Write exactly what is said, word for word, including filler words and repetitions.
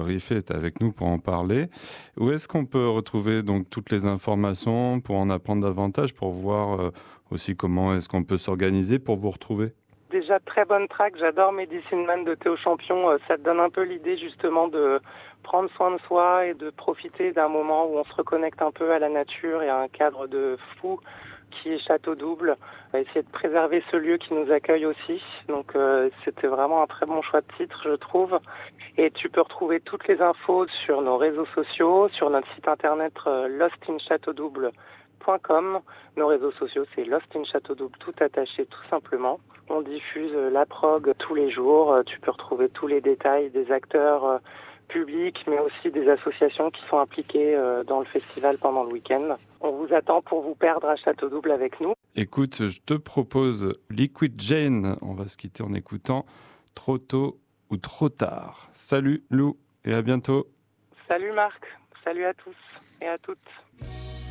Riffet est avec nous pour en parler. Où est-ce qu'on peut retrouver donc toutes les informations pour en apprendre davantage, pour voir euh, aussi comment est-ce qu'on peut s'organiser pour vous retrouver? Déjà, très bonne track. J'adore Medicine Man de Théo Champion. Euh, Ça te donne un peu l'idée justement de prendre soin de soi et de profiter d'un moment où on se reconnecte un peu à la nature et à un cadre de fou qui est Château Double. On va essayer de préserver ce lieu qui nous accueille aussi. Donc euh, c'était vraiment un très bon choix de titre, je trouve. Et tu peux retrouver toutes les infos sur nos réseaux sociaux, sur notre site internet euh, lost in chateau double point com. Nos réseaux sociaux, c'est Lost in Chateau Double, tout attaché, tout simplement. On diffuse euh, la prog tous les jours. Euh, tu peux retrouver tous les détails des acteurs euh, publics, mais aussi des associations qui sont impliquées euh, dans le festival pendant le week-end. On vous attend pour vous perdre à Château Double avec nous. Écoute, je te propose Liquid Jane. On va se quitter en écoutant Trop tôt ou trop tard. Salut Lou et à bientôt. Salut Marc, salut à tous et à toutes.